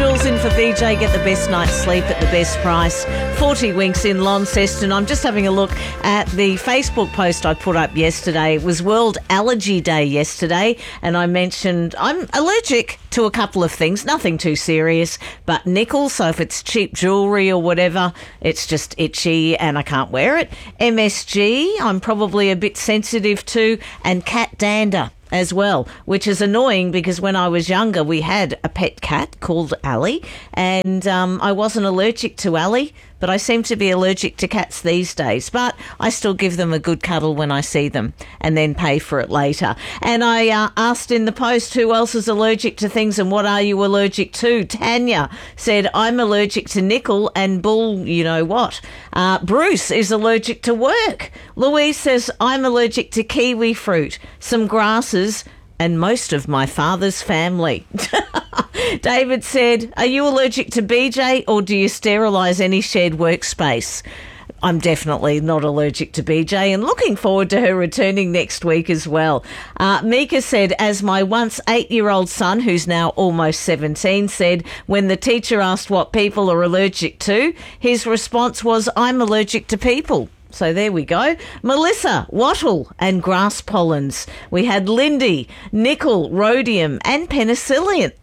Jules in for BJ. Get the best night's sleep at the best price. 40 Winks in Launceston. I'm just having a look at the Facebook post I put up yesterday. It was World Allergy Day yesterday, and I mentioned I'm allergic to a couple of things, nothing too serious, but nickel, so if it's cheap jewellery or whatever, it's just itchy and I can't wear it. MSG, I'm probably a bit sensitive to, and cat dander as well, which is annoying because when I was younger we had a pet cat called Allie, and I wasn't allergic to Allie, but I seem to be allergic to cats these days. But I still give them a good cuddle when I see them and then pay for it later. And I asked in the post who else is allergic to things and what are you allergic to. Tanya said, I'm allergic to nickel and bull, you know what. Bruce is allergic to work. Louise says, I'm allergic to kiwi fruit, some grasses, and most of my father's family. David said, are you allergic to BJ or do you sterilise any shared workspace? I'm definitely not allergic to BJ and looking forward to her returning next week as well. Mika said, as my once 8-year-old son, who's now almost 17, said, when the teacher asked what people are allergic to, his response was, I'm allergic to people. So there we go. Melissa, wattle and grass pollens. We had Lindy, nickel, rhodium and penicillin,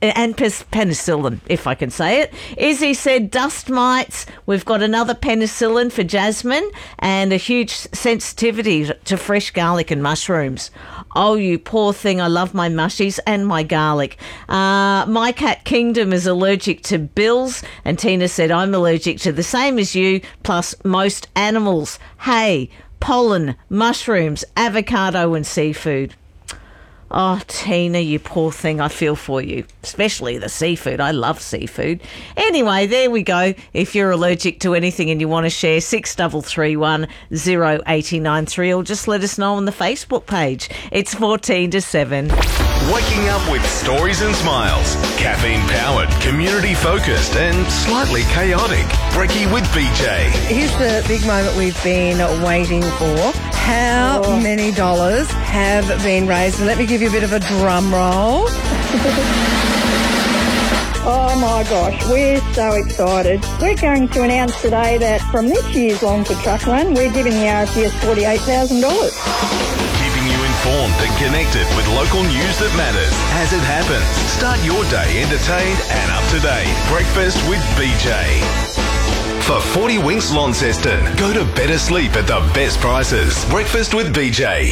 if I can say it. Izzy said dust mites. We've got another penicillin for Jasmine and a huge sensitivity to fresh garlic and mushrooms. Oh, you poor thing. I love my mushies and my garlic. My cat Kingdom is allergic to bills. And Tina said, I'm allergic to the same as you, plus most animals. Hay, pollen, mushrooms, avocado and seafood. Oh, Tina, you poor thing. I feel for you, especially the seafood. I love seafood. Anyway, there we go. If you're allergic to anything and you want to share, 6331 0893, or just let us know on the Facebook page. It's 14 to 7. Waking up with stories and smiles. Caffeine-powered, community-focused and slightly chaotic. Brekkie with BJ. Here's the big moment we've been waiting for. How many dollars have been raised? And let me give you a bit of a drum roll. Oh my gosh, we're so excited. We're going to announce today that from this year's Longford Truck Run, we're giving the RFDS $48,000. Keeping you informed and connected with local news that matters as it happens. Start your day entertained and up to date. Breakfast with BJ. For 40 Winks Launceston, go to better sleep at the best prices. Breakfast with BJ.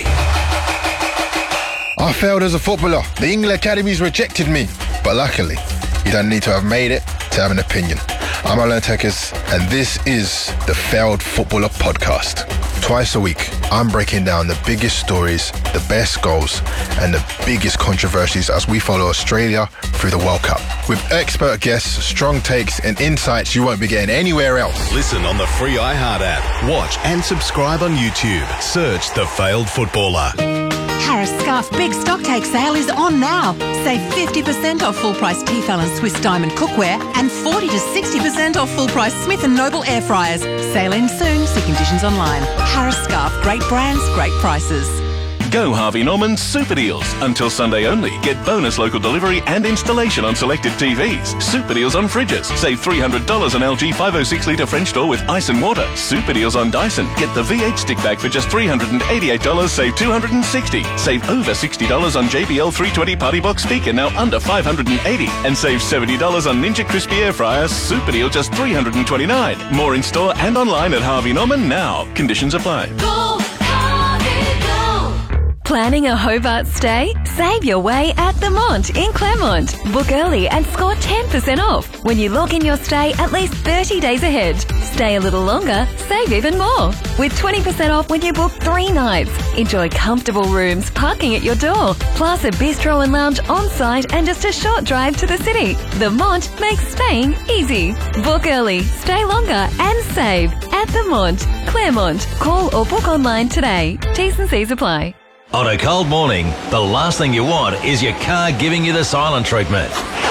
I failed as a footballer. The England Academies rejected me. But luckily, you don't need to have made it to have an opinion. I'm Alan Tekes, and this is the Failed Footballer Podcast. Twice a week, I'm breaking down the biggest stories, the best goals, and the biggest controversies as we follow Australia through the World Cup. With expert guests, strong takes, and insights you won't be getting anywhere else. Listen on the free iHeart app. Watch and subscribe on YouTube. Search The Failed Footballer. Harris Scarf Big Stock Take Sale is on now. Save 50% off full price Tefal and Swiss Diamond cookware and 40 to 60% off full price Smith & Noble air fryers. Sale ends soon. See conditions online. Harris Scarf, great brands, great prices. Go Harvey Norman Super Deals. Until Sunday only. Get bonus local delivery and installation on selected TVs. Super Deals on fridges. Save $300 on LG 506-litre French door with ice and water. Super Deals on Dyson. Get the V8 stick bag for just $388. Save $260. Save over $60 on JBL 320 Party Box speaker, now under $580. And save $70 on Ninja Crispy air fryer. Super Deal just $329. More in store and online at Harvey Norman now. Conditions apply. Go, Harvey, go! Planning a Hobart stay? Save your way at The Mont in Claremont. Book early and score 10% off when you log in your stay at least 30 days ahead. Stay a little longer, save even more. With 20% off when you book 3 nights. Enjoy comfortable rooms, parking at your door, plus a bistro and lounge on site and just a short drive to the city. The Mont makes staying easy. Book early, stay longer and save at The Mont, Claremont. Call or book online today. T's and C's apply. On a cold morning, the last thing you want is your car giving you the silent treatment.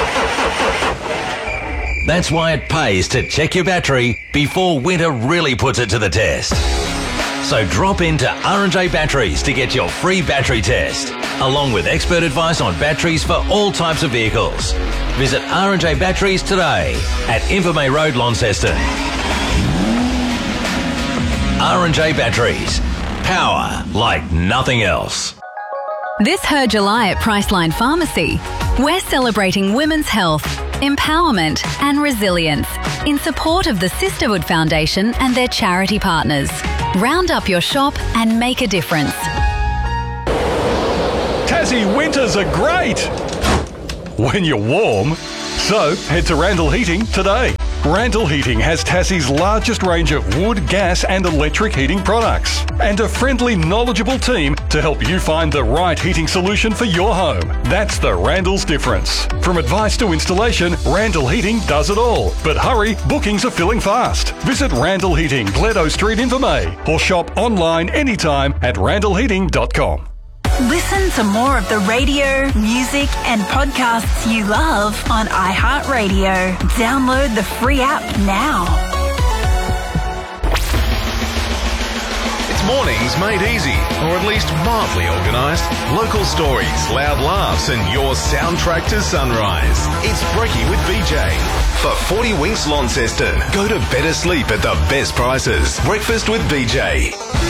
That's why it pays to check your battery before winter really puts it to the test. So drop into R&J Batteries to get your free battery test. along with expert advice on batteries for all types of vehicles. Visit R&J Batteries today at Invermay Road, Launceston. R&J Batteries. Power like nothing else. This Her July at Priceline Pharmacy, we're celebrating women's health, empowerment and resilience in support of the Sisterhood Foundation and their charity partners. Round up your shop and make a difference. Tassie winters are great when you're warm. So head to Randall Heating today. Randall Heating has Tassie's largest range of wood, gas and electric heating products and a friendly, knowledgeable team to help you find the right heating solution for your home. That's the Randall's difference. From advice to installation, Randall Heating does it all. But hurry, bookings are filling fast. Visit Randall Heating, Gledo Street, Invermay, or shop online anytime at randallheating.com. Listen to more of the radio, music and podcasts you love on iHeartRadio. Download the free app now. It's mornings made easy, or at least mildly organised. Local stories, loud laughs and your soundtrack to sunrise. It's Breaky with BJ. For 40 Winks Launceston, go to better sleep at the best prices. Breakfast with BJ.